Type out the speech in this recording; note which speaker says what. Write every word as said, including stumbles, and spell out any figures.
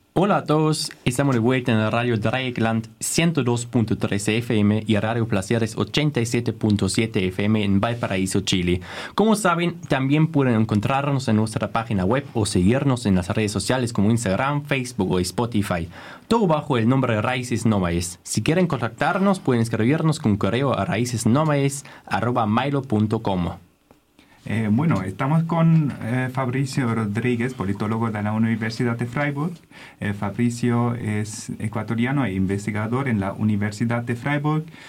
Speaker 1: Hola a todos, estamos de vuelta en la radio Dreieckland ciento dos punto tres F M y Radio Placeres ochenta y siete punto siete F M en Valparaíso, Chile. Como saben, también pueden encontrarnos en nuestra página web o seguirnos en las redes sociales como Instagram, Facebook o Spotify, todo bajo el nombre de Raíces Nómades. Si quieren contactarnos, pueden escribirnos con correo a raícesnómades arroba mailo punto com.
Speaker 2: Eh, bueno, estamos con eh, Fabricio Rodríguez, politólogo de la Universidad de Freiburg. Eh, Fabricio es ecuatoriano e investigador en la Universidad de Freiburg.